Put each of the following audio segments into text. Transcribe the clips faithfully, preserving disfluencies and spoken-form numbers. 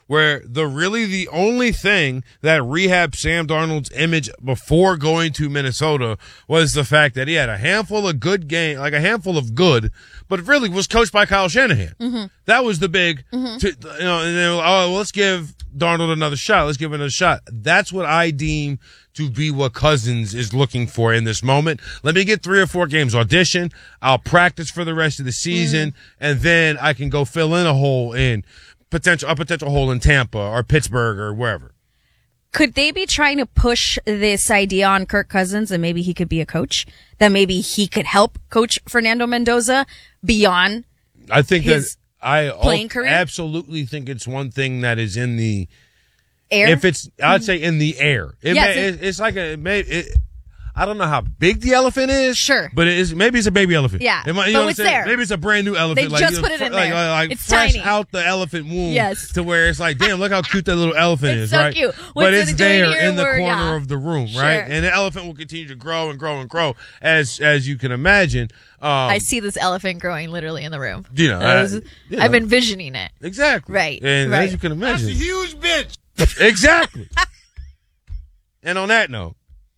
where the really the only thing that rehabbed Sam Darnold's image before going to Minnesota was the fact that he had a handful of good game, like a handful of good, but really was coached by Kyle Shanahan. Mm-hmm. That was the big, mm-hmm. to, you know, and then, oh, well, let's give Darnold another shot. Let's give him another shot. That's what I deem to be what Cousins is looking for in this moment. Let me get three or four games audition. I'll practice for the rest of the season, mm. and then I can go fill in a hole in potential a potential hole in Tampa or Pittsburgh or wherever. Could they be trying to push this idea on Kirk Cousins and maybe he could be a coach? That maybe he could help coach Fernando Mendoza beyond I think his that I playing career? absolutely think it's one thing that is in the air. If it's, I'd say in the air. It Yes, may, it- it, it's like a, it may, it, I don't know how big the elephant is. Sure. But it is, maybe it's a baby elephant. Yeah, It might- you but know what I'm it's saying? there. Maybe it's a brand new elephant. They like, just you know, put it in like, there. Like, like It's fresh tiny. out the elephant womb. Yes. To where it's like, damn, look how cute that little elephant It's is, so right? cute. What's But it it's doing there here in the where- corner yeah. of the room, Sure. right? And the elephant will continue to grow and grow and grow as, as you can imagine. Um, I see this elephant growing literally in the room. You know, I I- was- you know. I'm envisioning it. Exactly. Right, And right. as you can imagine. That's a huge bitch. Exactly. And on that note,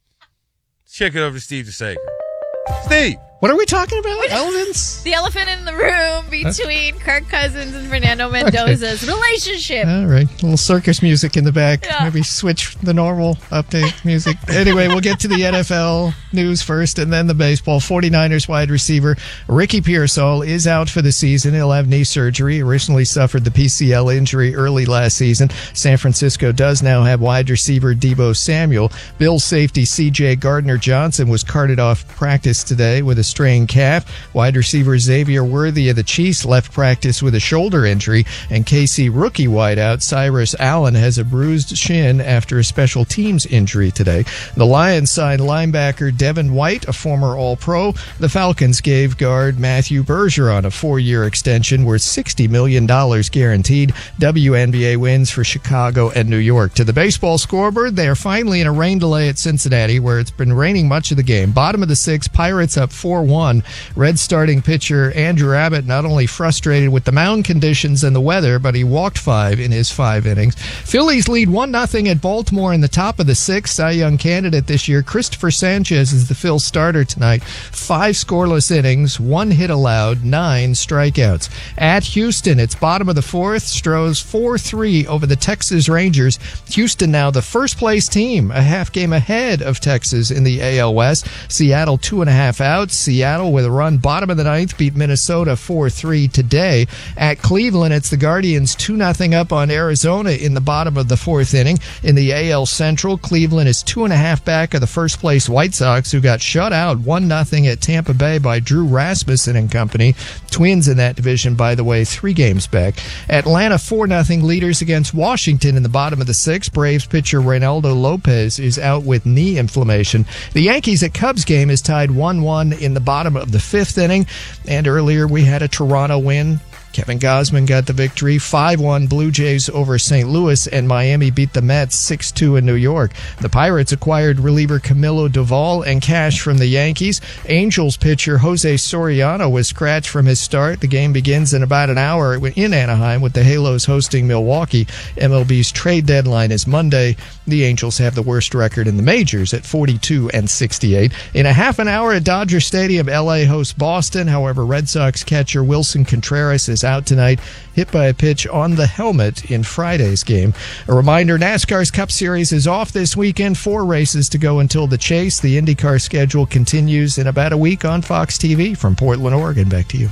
check it over to Steve DeSager. Steve. What are we talking about? Elephants? The elephant in the room between Kirk Cousins and Fernando Mendoza's relationship. All right. A little circus music in the back. Yeah. Maybe switch the normal update music. Anyway, we'll get to the N F L news first and then the baseball. forty-niners wide receiver Ricky Pearsall is out for the season. He'll have knee surgery. Originally suffered the P C L injury early last season. San Francisco does now have wide receiver Deebo Samuel. Bills safety C J Gardner-Johnson was carted off practice today with a strained calf. Wide receiver Xavier Worthy of the Chiefs left practice with a shoulder injury, and K C rookie wideout Cyrus Allen has a bruised shin after a special teams injury today. The Lions signed linebacker Devin White, a former All-Pro. The Falcons gave guard Matthew Bergeron a four-year extension worth sixty million dollars guaranteed. W N B A wins for Chicago and New York. To the baseball scoreboard, they are finally in a rain delay at Cincinnati, where it's been raining much of the game. Bottom of the sixth, Pirates up four one. Red starting pitcher Andrew Abbott not only frustrated with the mound conditions and the weather, but he walked five in his five innings. Phillies lead one nothing at Baltimore in the top of the sixth. Cy Young candidate this year, Christopher Sanchez, is the Phil starter tonight. Five scoreless innings, one hit allowed, nine strikeouts. At Houston, it's bottom of the fourth. Stros four three over the Texas Rangers. Houston now the first place team, a half game ahead of Texas in the A L West. Seattle two and a half outs. Seattle with a run bottom of the ninth beat Minnesota four three today. At Cleveland, it's the Guardians two nothing up on Arizona in the bottom of the fourth inning. In the A L Central, Cleveland is two and a half back of the first place White Sox, who got shut out one nothing at Tampa Bay by Drew Rasmussen and company. Twins in that division, by the way, three games back. Atlanta four nothing leaders against Washington in the bottom of the sixth. Braves pitcher Reynaldo Lopez is out with knee inflammation. The Yankees at Cubs game is tied one one in the bottom of the fifth inning. And earlier we had a Toronto win. Kevin Gausman got the victory. five one Blue Jays over Saint Louis, and Miami beat the Mets six two in New York. The Pirates acquired reliever Camilo Doval and cash from the Yankees. Angels pitcher Jose Soriano was scratched from his start. The game begins in about an hour in Anaheim with the Halos hosting Milwaukee. M L B's trade deadline is Monday. The Angels have the worst record in the majors at forty-two and sixty-eight. In a half an hour at Dodger Stadium, L A hosts Boston. However, Red Sox catcher Wilson Contreras is out tonight, hit by a pitch on the helmet in Friday's game. A reminder, NASCAR's Cup Series is off this weekend. Four races to go until the chase. The IndyCar schedule continues in about a week on Fox T V. From Portland, Oregon, back to you.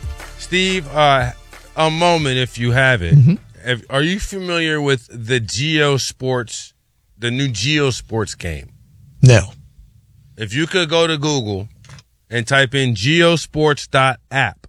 Steve, uh, a moment if you have it. Mm-hmm. If, are you familiar with the Geo Sports, the new Geo Sports game? No. If you could go to Google and type in geosports dot app,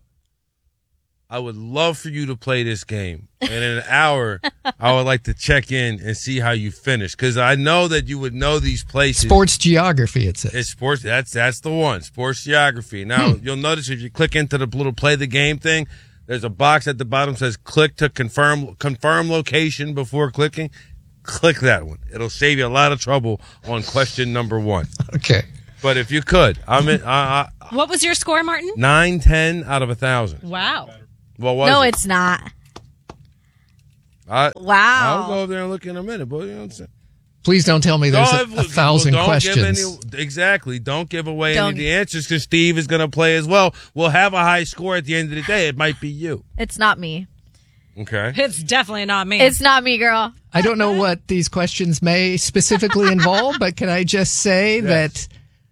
I would love for you to play this game. And in an hour, I would like to check in and see how you finish. Because I know that you would know these places. Sports geography, it says. It's sports. That's that's the one. Sports geography. Now, hmm. you'll notice if you click into the little play the game thing, there's a box at the bottom that says click to confirm confirm location before clicking. Click that one. It'll save you a lot of trouble on question number one. Okay. But if you could, I'm in. Uh, What was your score, Martin? Nine ten out of a thousand. Wow. What was no, it? it's not. I, Wow. I'll go over there and look in a minute, but you know what I'm saying. Please don't tell me there's Don't- a, a thousand don't questions. Give any, exactly. Don't give away Don't- any of the answers because Steve is going to play as well. We'll have a high score at the end of the day. It might be you. It's not me. Okay. It's definitely not me. It's not me, girl. I don't know what these questions may specifically involve, but can I just say that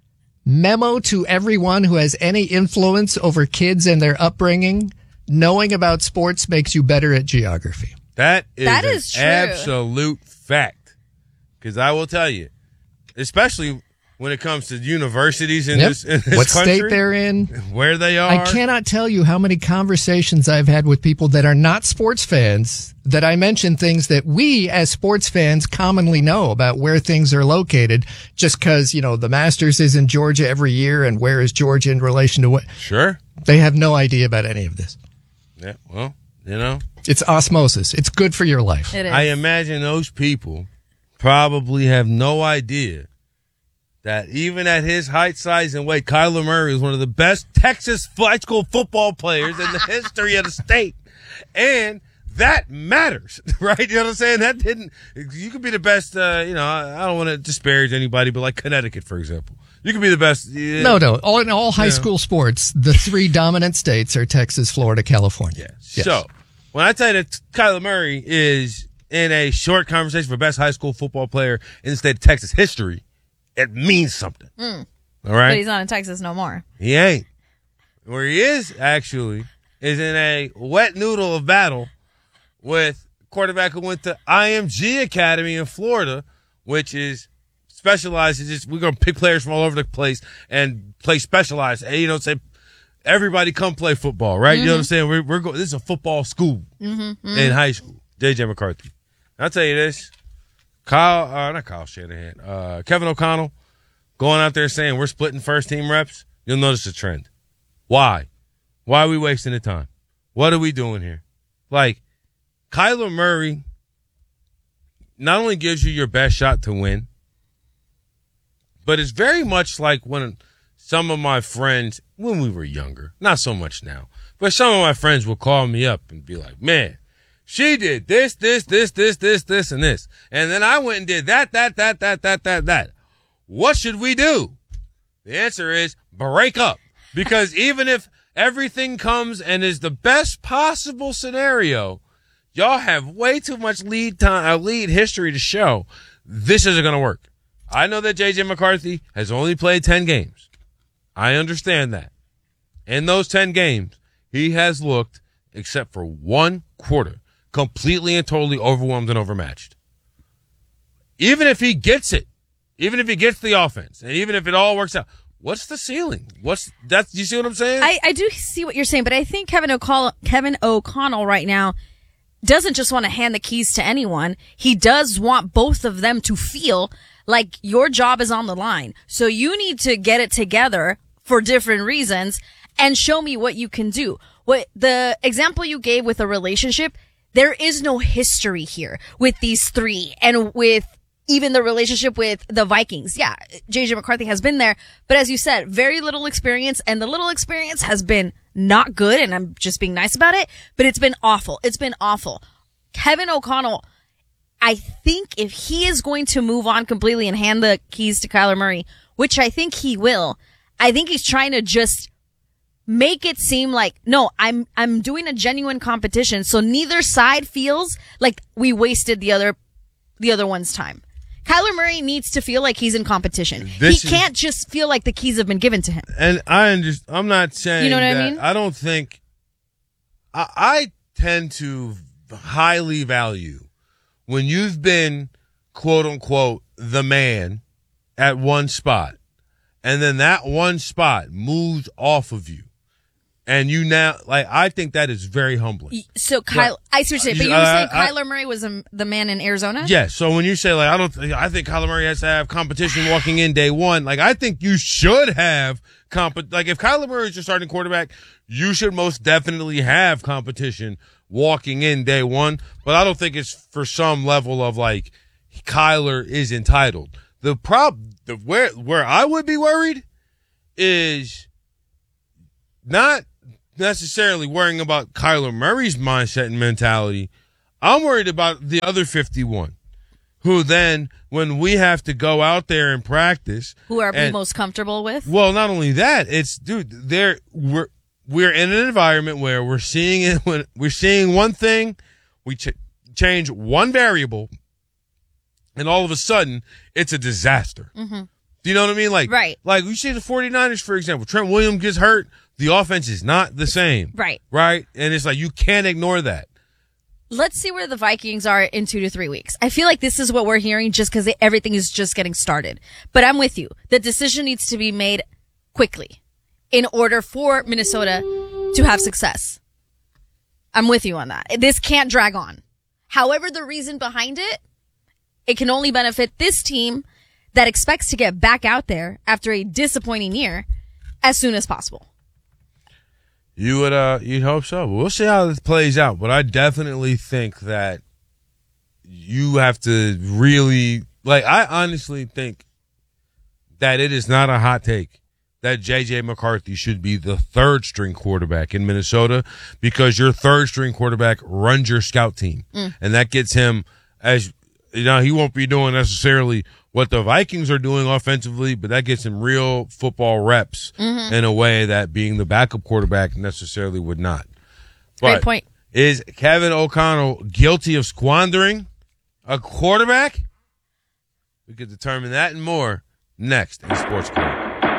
memo to everyone who has any influence over kids and their upbringing, knowing about sports makes you better at geography. That is, That an is true. absolute fact. Because I will tell you, especially when it comes to universities in Yep. this, in this What country, state they're in. where they are. I cannot tell you how many conversations I've had with people that are not sports fans that I mention things that we as sports fans commonly know about where things are located just because, you know, the Masters is in Georgia every year and where is Georgia in relation to what? Sure. They have no idea about any of this. Yeah. Well, you know, It's osmosis. It's good for your life. It is. I imagine those people probably have no idea that even at his height, size, and weight, Kyler Murray is one of the best Texas high school football players in the history of the state. And that matters, right? You know what I'm saying? That didn't, you could be the best, uh, you know, I, I don't want to disparage anybody, but like Connecticut, for example. You could be the best. Yeah. No, no. All, in all high Yeah. school sports, the three dominant states are Texas, Florida, California. Yes. So, when I tell you that Kyler Murray is in a short conversation for best high school football player in the state of Texas history, it means something. All right? But he's not in Texas no more. He ain't. Where he is, actually, is in a wet noodle of battle with quarterback who went to I M G Academy in Florida, which is specialized. It's just, we're going to pick players from all over the place and play specialized. And, you know, say, everybody come play football, right? You know what I'm saying? We're, we're going, this is a football school in high school. J J McCarthy. I'll tell you this. Kyle, uh, not Kyle Shanahan, uh, Kevin O'Connell going out there saying we're splitting first team reps. You'll notice a trend. Why? Why are we wasting the time? What are we doing here? Like, Kyler Murray not only gives you your best shot to win, but it's very much like when some of my friends, when we were younger, not so much now, but some of my friends would call me up and be like, man, she did this, this, this, this, this, this, and this. And then I went and did that, that, that, that, that, that, that. What should we do? The answer is break up. Because even if everything comes and is the best possible scenario, y'all have way too much lead time, uh, lead history to show this isn't going to work. I know that J J McCarthy has only played ten games. I understand that. In those ten games, he has looked, except for one quarter, completely and totally overwhelmed and overmatched. Even if he gets it, even if he gets the offense, and even if it all works out, what's the ceiling? What's that's? You see what I'm saying? I, I do see what you're saying, but I think Kevin O'Connell, Kevin O'Connell right now doesn't just want to hand the keys to anyone. He does want both of them to feel like your job is on the line. So you need to get it together for different reasons and show me what you can do. What the example you gave with a relationship, there is no history here with these three and with even the relationship with the Vikings. Yeah, J J McCarthy has been there, but as you said, very little experience, and the little experience has been not good, and I'm just being nice about it, but it's been awful. It's been awful. Kevin O'Connell, I think if he is going to move on completely and hand the keys to Kyler Murray, which I think he will, I think he's trying to just make it seem like, no, I'm, I'm doing a genuine competition. So neither side feels like we wasted the other, the other one's time. Kyler Murray needs to feel like he's in competition. This he is- can't just feel like the keys have been given to him. And I understand. I'm not saying You know what I that- mean? I don't think. I, I tend to highly value when you've been quote unquote the man at one spot, and then that one spot moves off of you, and you now like. I think that is very humbling. So Kyle, I see what you're saying, but you Uh, were saying I- Kyler Murray was um the man in Arizona? Yes. So when you say like I don't, I think Kyler Murray has to have competition walking in day one. Like I think you should have comp. Like if Kyler Murray is your starting quarterback, you should most definitely have competition walking in day one. But I don't think it's for some level of like Kyler is entitled. The prob, the where where I would be worried is not necessarily worrying about Kyler Murray's mindset and mentality. I'm worried about the other fifty-one, who then, when we have to go out there and practice, Who are we and- most comfortable with? well, not only that, it's dude, there we're we're in an environment where we're seeing it when we're seeing one thing, we ch- change one variable, and all of a sudden it's a disaster. Mm-hmm. Do you know what I mean? Like, Right. Like we see the 49ers, for example. Trent Williams gets hurt, the offense is not the same. Right. Right, and it's like you can't ignore that. Let's see where the Vikings are in two to three weeks. I feel like this is what we're hearing just because everything is just getting started. But I'm with you. The decision needs to be made quickly in order for Minnesota to have success. I'm with you on that. This can't drag on. However, the reason behind it, it can only benefit this team that expects to get back out there after a disappointing year as soon as possible. You would, uh, you'd hope so. We'll see how this plays out. But I definitely think that you have to really, like, I honestly think that it is not a hot take that J J McCarthy should be the third string quarterback in Minnesota, because your third string quarterback runs your scout team. Mm. And that gets him, as you know, he won't be doing necessarily what the Vikings are doing offensively, but that gets him real football reps mm-hmm. in a way that being the backup quarterback necessarily would not. But Great point. Is Kevin O'Connell guilty of squandering a quarterback? We could determine that and more next in Sports Club.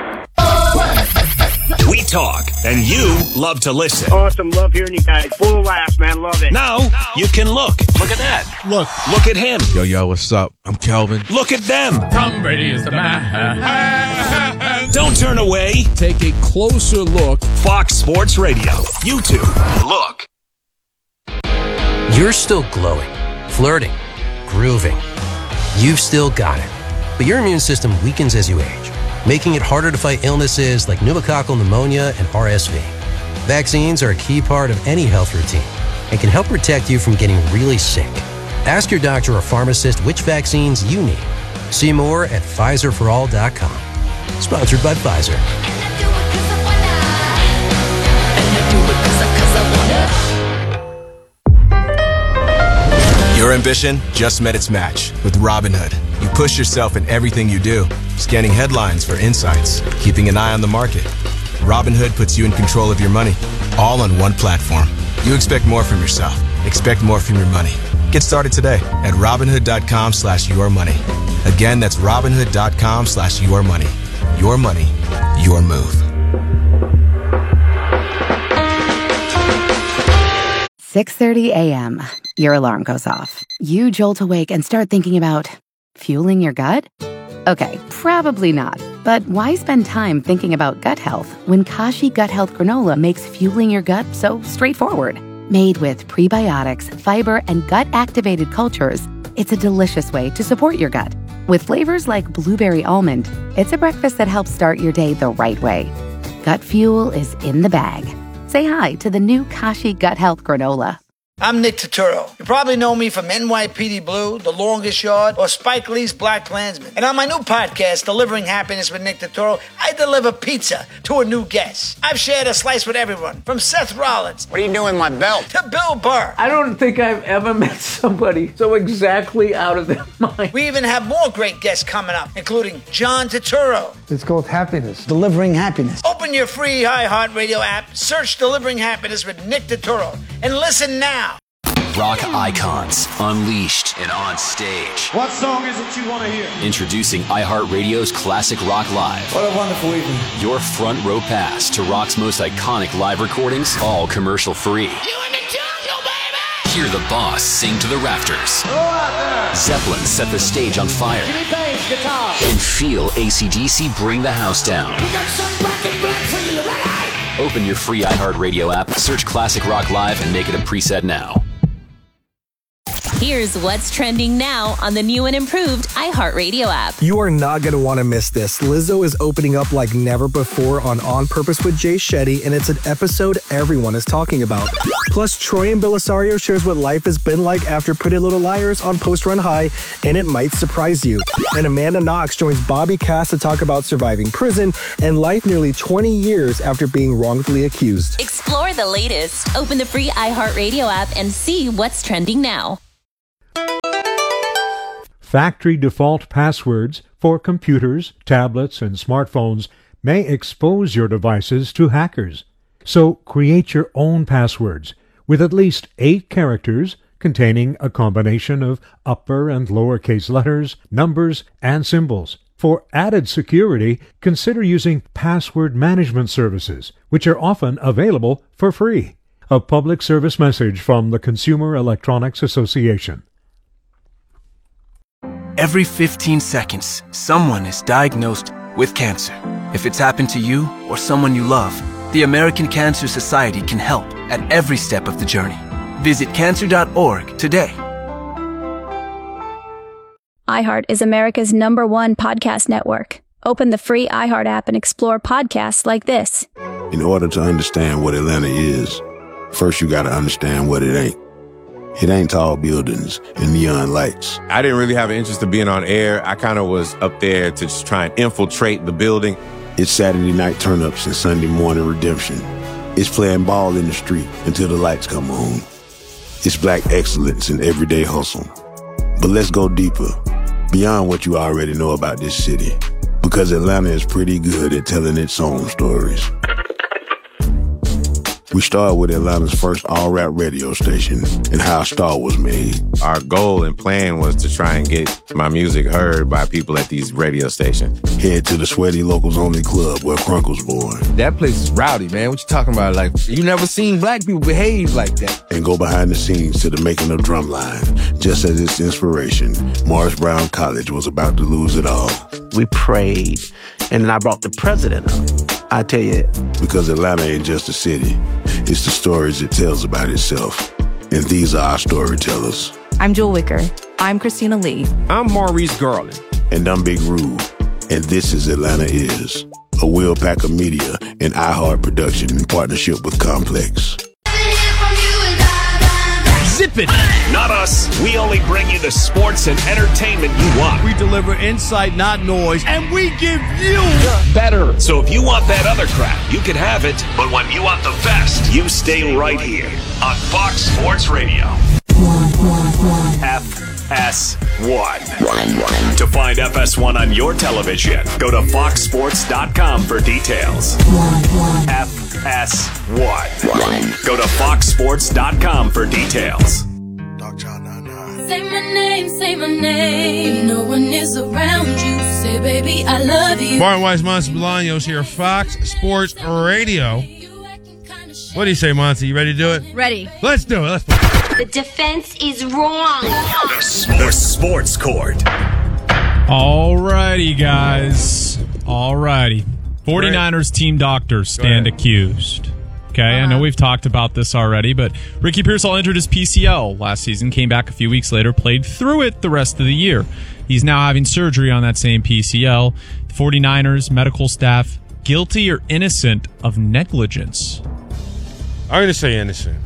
We talk, and you love to listen. Awesome. Love hearing you guys. Full of laughs, man. Love it. Now, you can look. Look at that. Look. Look at him. Yo, yo, what's up? I'm Kelvin. Look at them. Tom Brady is the man. Don't turn away. Take a closer look. Fox Sports Radio. YouTube. Look. You're still glowing, flirting, grooving. You've still got it. But your immune system weakens as you age, making it harder to fight illnesses like pneumococcal pneumonia and R S V. Vaccines are a key part of any health routine and can help protect you from getting really sick. Ask your doctor or pharmacist which vaccines you need. See more at Pfizer for all dot com. Sponsored by Pfizer. Your ambition just met its match with Robinhood. You push yourself in everything you do, scanning headlines for insights, keeping an eye on the market. Robinhood puts you in control of your money, all on one platform. You expect more from yourself. Expect more from your money. Get started today at Robinhood.com slash your money. Again, that's Robinhood.com slash your money. Your money, your move. six thirty a.m. Your alarm goes off. You jolt awake and start thinking about fueling your gut? Okay, probably not. But why spend time thinking about gut health when Kashi Gut Health Granola makes fueling your gut so straightforward? Made with prebiotics, fiber, and gut-activated cultures, it's a delicious way to support your gut. With flavors like blueberry almond, it's a breakfast that helps start your day the right way. Gut fuel is in the bag. Say hi to the new Kashi Gut Health Granola. I'm Nick Turturro. You probably know me from N Y P D Blue, The Longest Yard, or Spike Lee's Black Klansman. And on my new podcast, Delivering Happiness with Nick Turturro, I deliver pizza to a new guest. I've shared a slice with everyone, from Seth Rollins. What are you doing with my belt? To Bill Burr. I don't think I've ever met somebody so exactly out of their mind. We even have more great guests coming up, including John Turturro. It's called Happiness. Delivering Happiness. Open your free iHeartRadio app, search Delivering Happiness with Nick Turturro, and listen now. Rock icons, unleashed and on stage. What song is it you want to hear? Introducing iHeartRadio's Classic Rock Live. What a wonderful evening. Your front row pass to rock's most iconic live recordings, all commercial free. You in the jungle, baby! Hear the boss sing to the rafters. Go out there! Zeppelin set the stage on fire. Jimmy Page, guitar. And feel A C D C bring the house down. We got some black and black for you, ready? Open your free iHeartRadio app, search Classic Rock Live, and make it a preset now. Here's what's trending now on the new and improved iHeartRadio app. You are not going to want to miss this. Lizzo is opening up like never before on On Purpose with Jay Shetty, and it's an episode everyone is talking about. Plus, Troy and Belisario shares what life has been like after Pretty Little Liars on Post Run High, and it might surprise you. And Amanda Knox joins Bobby Cass to talk about surviving prison and life nearly twenty years after being wrongfully accused. Explore the latest. Open the free iHeartRadio app and see what's trending now. Factory default passwords for computers, tablets, and smartphones may expose your devices to hackers. So create your own passwords with at least eight characters containing a combination of upper and lowercase letters, numbers, and symbols. For added security, consider using password management services, which are often available for free. A public service message from the Consumer Electronics Association. Every fifteen seconds, someone is diagnosed with cancer. If it's happened to you or someone you love, the American Cancer Society can help at every step of the journey. Visit cancer dot org today. iHeart is America's number one podcast network. Open the free iHeart app and explore podcasts like this. In order to understand what Atlanta is, first you gotta understand what it ain't. It ain't tall buildings and neon lights. I didn't really have an interest in being on air. I kind of was up there to just try and infiltrate the building. It's Saturday night turn-ups and Sunday morning redemption. It's playing ball in the street until the lights come on. It's black excellence in everyday hustle. But let's go deeper, beyond what you already know about this city. Because Atlanta is pretty good at telling its own stories. We started with Atlanta's first all-rap radio station and how a star was made. Our goal and plan was to try and get my music heard by people at these radio stations. Head to the Sweaty Locals Only Club where Crunk was born. That place is rowdy, man. What you talking about? Like, you never seen black people behave like that. And go behind the scenes to the making of Drumline. Just as its inspiration, Morris Brown College was about to lose it all. We prayed, and then I brought the president up. I tell you. Because Atlanta ain't just a city. It's the stories it tells about itself. And these are our storytellers. I'm Jewel Wicker. I'm Christina Lee. I'm Maurice Garland. And I'm Big Rube. And this is Atlanta Is, a Will Packer Media and iHeart production in partnership with Complex. Zip it! Not us. We only bring you the sports and entertainment you want. We deliver insight, not noise, and we give you better. So if you want that other crap, you can have it. But when you want the best, you stay right here on Fox Sports Radio. F S one. To find F S one on your television, go to fox sports dot com for details. F S one. Go to fox sports dot com for details. Say my name, say my name. No one is around you. Say, baby, I love you. Martin Weiss, Monty Bolaños here, Fox Sports Radio. What do you say, Monty? You ready to do it? Ready. Let's do it. Let's play. The defense is wrong. The, the Sports Court. Alrighty, guys. Alrighty. 49ers team doctors stand accused. Okay, uh-huh. I know we've talked about this already, but Ricky Pearsall entered his P C L last season, came back a few weeks later, played through it the rest of the year. He's now having surgery on that same P C L. The 49ers medical staff, guilty or innocent of negligence? I'm going to say innocent.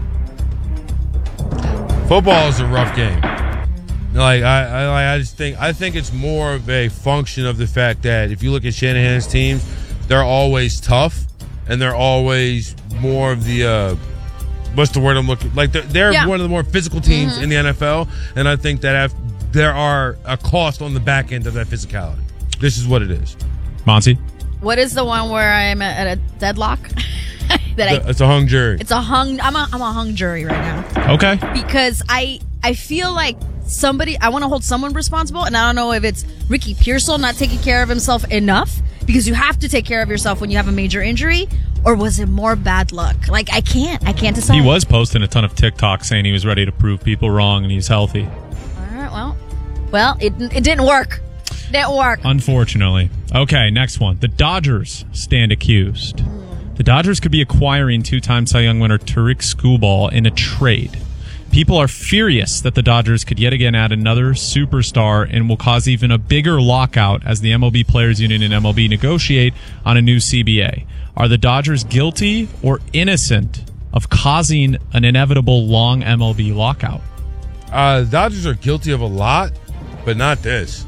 Football is a rough game. Like I, I, I just think I think it's more of a function of the fact that if you look at Shanahan's teams, they're always tough and they're always more of the uh, what's the word I'm looking like they're, they're yeah. one of the more physical teams mm-hmm. in the N F L, and I think that have, there are a cost on the back end of that physicality. This is what it is. Monty, what is the one where I'm at a deadlock? that I, it's a hung jury. It's a hung. I'm a I'm a hung jury right now. Okay. Because I I feel like somebody I want to hold someone responsible, and I don't know if it's Ricky Pearsall not taking care of himself enough, because you have to take care of yourself when you have a major injury, or was it more bad luck? Like I can't I can't decide. He was posting a ton of TikTok saying he was ready to prove people wrong and he's healthy. All right. Well, well it it didn't work. It didn't work. Unfortunately. Okay. Next one. The Dodgers stand accused. Mm. The Dodgers could be acquiring two-time Cy Young winner Tariq Skubal in a trade. People are furious that the Dodgers could yet again add another superstar and will cause even a bigger lockout as the M L B Players Union and M L B negotiate on a new C B A. Are the Dodgers guilty or innocent of causing an inevitable long M L B lockout? Uh, the Dodgers are guilty of a lot, but not this.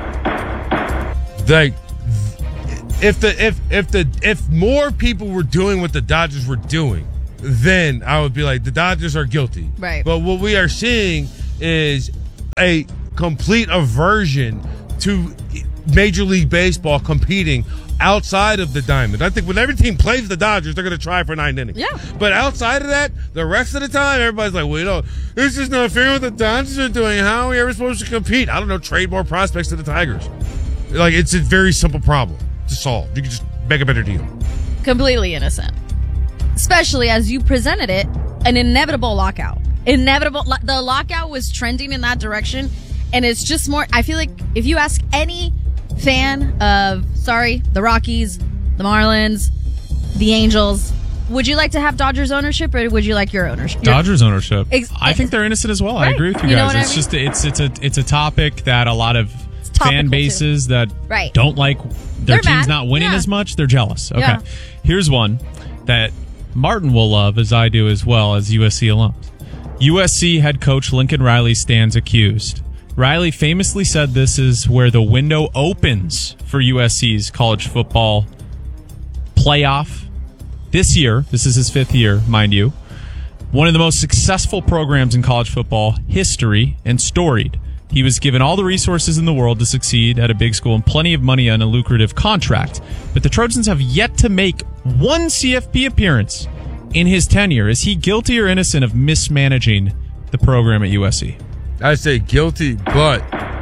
Like, if the if if the if more people were doing what the Dodgers were doing, then I would be like, the Dodgers are guilty. Right. But what we are seeing is a complete aversion to Major League Baseball competing outside of the diamond. I think when every team plays the Dodgers, they're going to try for nine innings. Yeah. But outside of that, the rest of the time, everybody's like, well, you know, this is not fair what the Dodgers are doing. How are we ever supposed to compete? I don't know, trade more prospects to the Tigers. Like, it's a very simple problem to solve. You can just make a better deal. Completely innocent. Especially as you presented it, an inevitable lockout. Inevitable. The lockout was trending in that direction, and it's just more, I feel like if you ask any fan of, sorry, the Rockies, the Marlins, the Angels, would you like to have Dodgers ownership, or would you like your ownership? Dodgers ownership. Ex- I think they're innocent as well. Right. I agree with you, You know guys. what I It's mean? just it's it's a it's a topic that a lot of fan bases that Right. don't like their They're team's mad. not winning Yeah. as much. They're jealous. Okay, Yeah. here's one that Martin will love, as I do as well, as U S C alums. U S C head coach Lincoln Riley stands accused. Riley famously said this is where the window opens for U S C's college football playoff. This year, this is his fifth year, mind you, one of the most successful programs in college football history and storied. He was given all the resources in the world to succeed at a big school and plenty of money on a lucrative contract. But the Trojans have yet to make one C F P appearance in his tenure. Is he guilty or innocent of mismanaging the program at U S C? I say guilty, but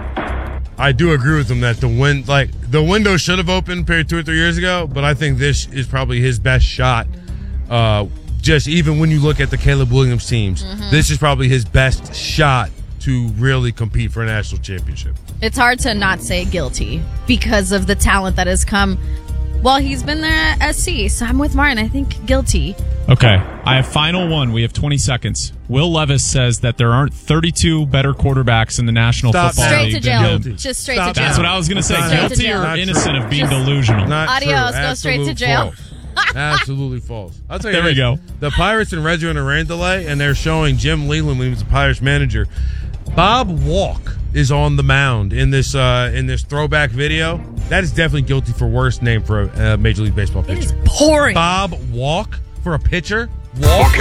I do agree with him that the win, like the window should have opened period two or three years ago. But I think this is probably his best shot. Uh, just even when you look at the Caleb Williams teams, Mhm. this is probably his best shot to really compete for a national championship. It's hard to not say guilty because of the talent that has come while he's been there at S C. So I'm with Martin. I think guilty. Okay, I have final one. We have twenty seconds. Will Levis says that there aren't thirty-two better quarterbacks in the National Stop Football Straight League to than jail. him. Just straight Stop to jail. That's what I was going to say. Not Straight to Guilty jail. or Not innocent true. of being Just- delusional? Not Adios, true. go straight to Absolute jail. false. Absolutely false. I'll tell you There we this. go. The Pirates and Reds are in a rain delay, and they're showing Jim Leland when he was the Pirates manager. Bob Walk is on the mound in this uh, in this throwback video. That is definitely guilty for worst name for a uh, Major League Baseball pitcher. It is pouring. Bob Walk for a pitcher. Walk.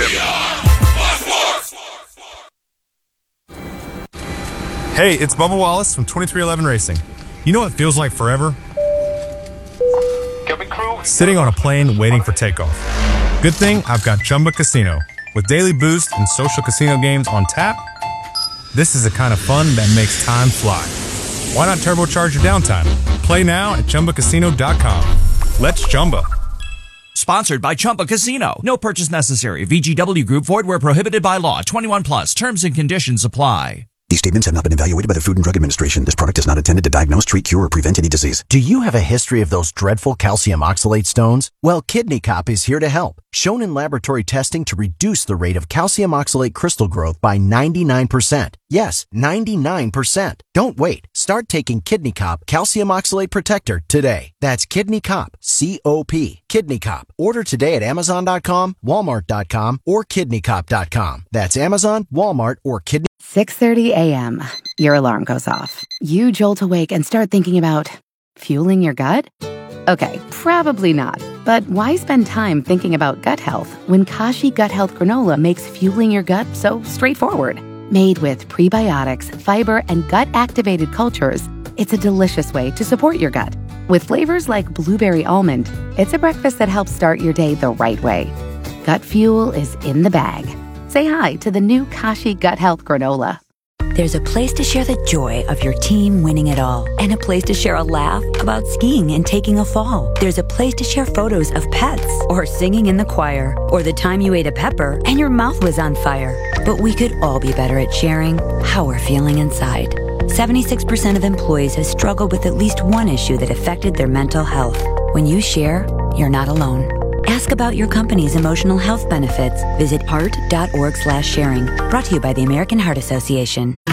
Hey, it's Bubba Wallace from twenty-three eleven Racing. You know what feels like forever? Sitting on a plane waiting for takeoff. Good thing I've got Chumba Casino. With daily boost and social casino games on tap, this is the kind of fun that makes time fly. Why not turbocharge your downtime? Play now at Chumba Casino dot com. Let's Chumba. Sponsored by Chumba Casino. No purchase necessary. V G W Group. Void where prohibited by law. twenty-one plus. Terms and conditions apply. These statements have not been evaluated by the Food and Drug Administration. This product is not intended to diagnose, treat, cure, or prevent any disease. Do you have a history of those dreadful calcium oxalate stones? Well, Kidney Cop is here to help. Shown in laboratory testing to reduce the rate of calcium oxalate crystal growth by ninety-nine percent. Yes, ninety-nine percent. Don't wait. Start taking Kidney Cop Calcium Oxalate Protector today. That's Kidney Cop, C O P. Kidney Cop. Order today at Amazon dot com, Walmart dot com, or Kidney Cop dot com. That's Amazon, Walmart, or Kidney. six thirty a.m. Your alarm goes off. You jolt awake and start thinking about fueling your gut? Okay, probably not. But why spend time thinking about gut health when Kashi Gut Health Granola makes fueling your gut so straightforward? Made with prebiotics, fiber, and gut-activated cultures, it's a delicious way to support your gut. With flavors like blueberry almond, it's a breakfast that helps start your day the right way. Gut fuel is in the bag. Say hi to the new Kashi Gut Health Granola. There's a place to share the joy of your team winning it all, and a place to share a laugh about skiing and taking a fall. There's a place to share photos of pets, or singing in the choir, or the time you ate a pepper and your mouth was on fire. But we could all be better at sharing how we're feeling inside. seventy-six percent of employees have struggled with at least one issue that affected their mental health. When you share, you're not alone. Ask about your company's emotional health benefits. Visit heart dot org slash sharing. Brought to you by the American Heart Association.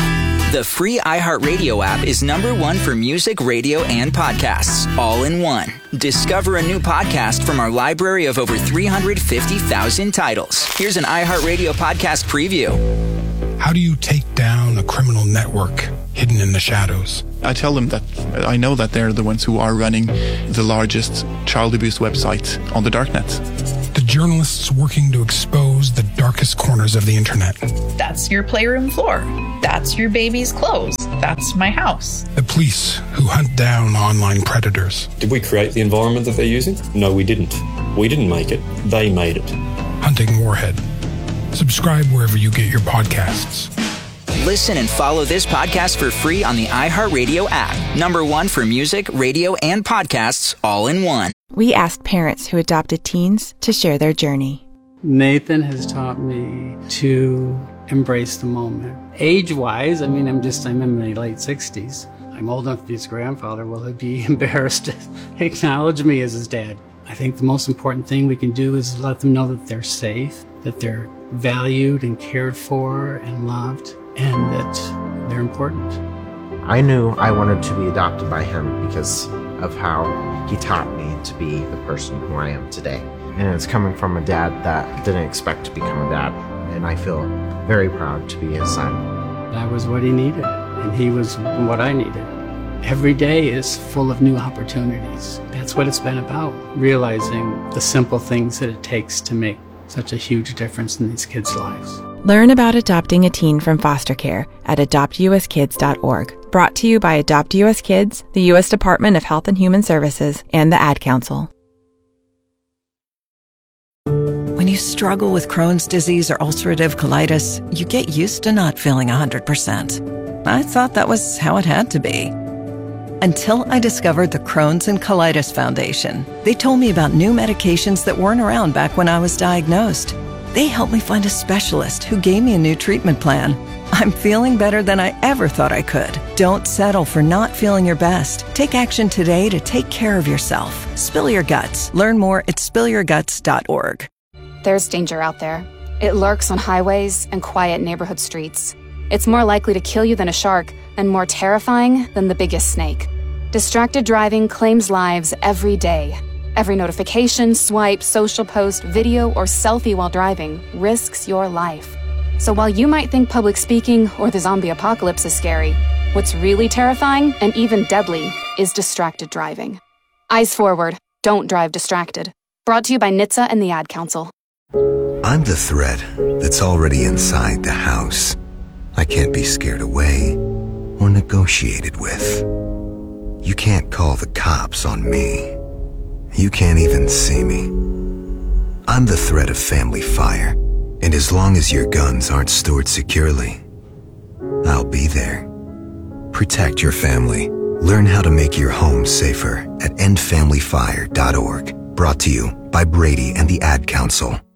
The free iHeartRadio app is number one for music, radio, and podcasts, all in one. Discover a new podcast from our library of over three hundred fifty thousand titles. Here's an iHeartRadio podcast preview. How do you take down a criminal network hidden in the shadows? I tell them that I know that they're the ones who are running the largest child abuse website on the darknet. The journalists working to expose the darkest corners of the internet. That's your playroom floor. That's your baby's clothes. That's my house. The police who hunt down online predators. Did we create the environment that they're using? No, we didn't. We didn't make it. They made it. Hunting Warhead. Subscribe wherever you get your podcasts. Listen and follow this podcast for free on the iHeartRadio app. Number one for music, radio, and podcasts, all in one. We asked parents who adopted teens to share their journey. Nathan has taught me to embrace the moment. Age-wise, I mean, I'm just, I'm in my late sixties. I'm old enough to be his grandfather. Will he be embarrassed to acknowledge me as his dad? I think the most important thing we can do is let them know that they're safe, that they're valued and cared for and loved, and that they're important. I knew I wanted to be adopted by him because of how he taught me to be the person who I am today. And it's coming from a dad that didn't expect to become a dad, and I feel very proud to be his son. I was what he needed, and he was what I needed. Every day is full of new opportunities. That's what it's been about, realizing the simple things that it takes to make such a huge difference in these kids' lives. Learn about adopting a teen from foster care at adopt u s kids dot org. Brought to you by Adopt U S Kids, the U S Department of Health and Human Services, and the Ad Council. When you struggle with Crohn's disease or ulcerative colitis, you get used to not feeling one hundred percent. I thought that was how it had to be. Until I discovered the Crohn's and Colitis Foundation. They told me about new medications that weren't around back when I was diagnosed. They helped me find a specialist who gave me a new treatment plan. I'm feeling better than I ever thought I could. Don't settle for not feeling your best. Take action today to take care of yourself. Spill your guts. Learn more at spill your guts dot org. There's danger out there. It lurks on highways and quiet neighborhood streets. It's more likely to kill you than a shark, and more terrifying than the biggest snake. Distracted driving claims lives every day. Every notification, swipe, social post, video, or selfie while driving risks your life. So while you might think public speaking or the zombie apocalypse is scary, what's really terrifying and even deadly is distracted driving. Eyes forward. Don't drive distracted. Brought to you by N H T S A and the Ad Council. I'm the threat that's already inside the house. I can't be scared away or negotiated with. You can't call the cops on me. You can't even see me. I'm the threat of family fire, and as long as your guns aren't stored securely, I'll be there. Protect your family. Learn how to make your home safer at end family fire dot org. Brought to you by Brady and the Ad Council.